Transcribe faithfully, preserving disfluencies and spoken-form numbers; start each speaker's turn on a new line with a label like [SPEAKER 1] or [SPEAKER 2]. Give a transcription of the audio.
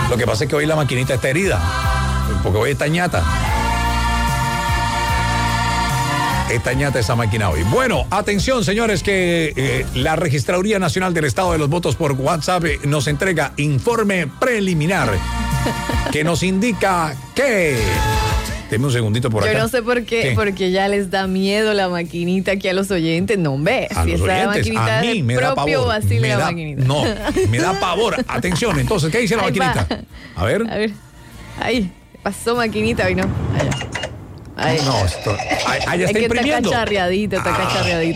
[SPEAKER 1] Lo que pasa es que hoy la maquinita está herida, porque hoy está ñata. Está ñata esa máquina hoy. Bueno, atención, señores, que eh, la Registraduría Nacional del Estado de los Votos por WhatsApp eh, nos entrega informe preliminar que nos indica que... Deme un segundito por acá.
[SPEAKER 2] Yo no sé por qué,
[SPEAKER 1] ¿Qué?
[SPEAKER 2] porque ya les da miedo la maquinita aquí a los oyentes. No, hombre,
[SPEAKER 1] A
[SPEAKER 2] si
[SPEAKER 1] los
[SPEAKER 2] esa
[SPEAKER 1] oyentes,
[SPEAKER 2] maquinita
[SPEAKER 1] a mí
[SPEAKER 2] es
[SPEAKER 1] me da
[SPEAKER 2] propio
[SPEAKER 1] pavor.
[SPEAKER 2] vacile
[SPEAKER 1] Me
[SPEAKER 2] la
[SPEAKER 1] da-
[SPEAKER 2] maquinita.
[SPEAKER 1] No, me da pavor. Atención, entonces, ¿qué dice la
[SPEAKER 2] Ahí
[SPEAKER 1] maquinita?
[SPEAKER 2] va.
[SPEAKER 1] A ver.
[SPEAKER 2] A ver, ahí, pasó maquinita y no. Allá. Ahí.
[SPEAKER 1] No, esto... Ah, ah, ya
[SPEAKER 2] Es
[SPEAKER 1] está
[SPEAKER 2] que
[SPEAKER 1] imprimiendo.
[SPEAKER 2] está cacharreadito, está
[SPEAKER 1] Ah.
[SPEAKER 2] cacharreadito.